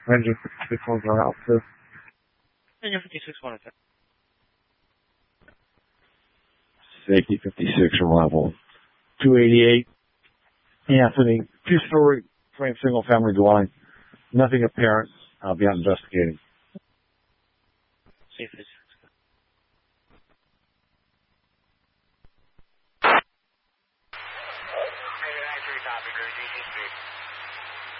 Engine 56 one's on out too. Engine 56 1 attack. Safety 56 arrival. 288. Anthony, two-story frame single-family dwelling. Nothing apparent. I'll be out investigating. Safety 56.